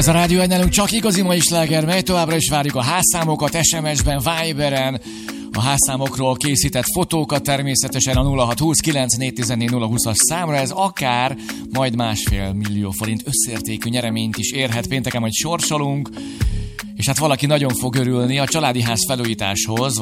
Ez a Rádió 1 nálunk csak igazi mai sláger, mely továbbra is várjuk a házszámokat SMS-ben, Viberen, a házszámokról készített fotókat természetesen a 0629 számra. Ez akár majd 1,5 millió forint összértékű nyereményt is érhet. Pénteken majd sorsolunk, és hát valaki nagyon fog örülni a családi ház felújításhoz.